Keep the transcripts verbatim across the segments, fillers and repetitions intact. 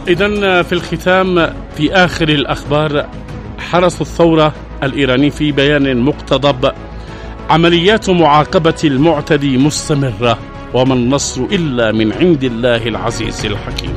إذن في الختام في آخر الأخبار، حرس الثورة الإيراني في بيان مقتضب: عمليات معاقبة المعتدي مستمرة، وما النصر إلا من عند الله العزيز الحكيم.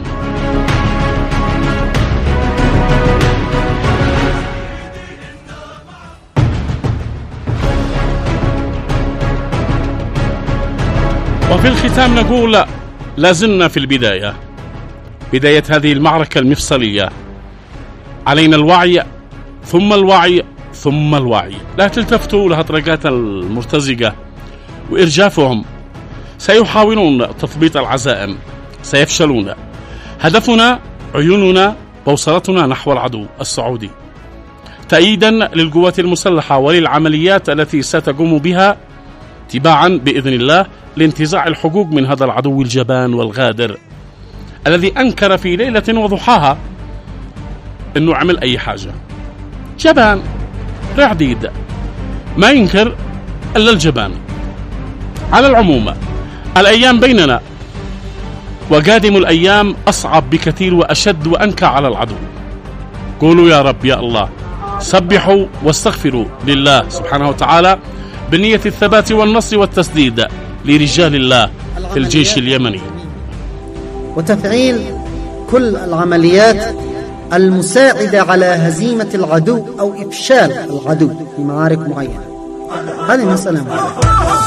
وفي الختام نقول: لازلنا في البداية، بداية هذه المعركة المفصلية. علينا الوعي ثم الوعي ثم الوعي. لا تلتفتوا لهطرقات المرتزقة وإرجافهم. سيحاولون تثبيط العزائم، سيفشلون. هدفنا عيوننا بوصلتنا نحو العدو السعودي، تأييدا للقوات المسلحة وللعمليات التي ستقوم بها تباعا بإذن الله لانتزاع الحقوق من هذا العدو الجبان والغادر الذي أنكر في ليلة وضحاها أنه عمل أي حاجة. جبان رعديد، ما ينكر إلا الجبان. على العموم، الأيام بيننا، وقادم الأيام أصعب بكثير وأشد وأنكى على العدو. قولوا يا رب يا الله، سبحوا واستغفروا لله سبحانه وتعالى بنية الثبات والنصر والتسديد لرجال الله في الجيش اليمني، وتفعيل كل العمليات المساعدة على هزيمة العدو أو إفشال العدو في معارك معينة. هذه مسألة مهمة.